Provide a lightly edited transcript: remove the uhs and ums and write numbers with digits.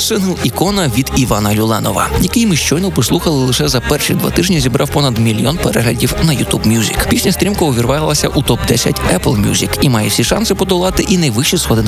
сингл «Ікона» від Івана Люленова, який ми щойно послухали лише за перші 2 тижні, зібрав понад 1 мільйон переглядів на YouTube Music. Пісня стрімко увірвалася у топ-10 Apple Music і має всі шанси подолати і найвищі сходи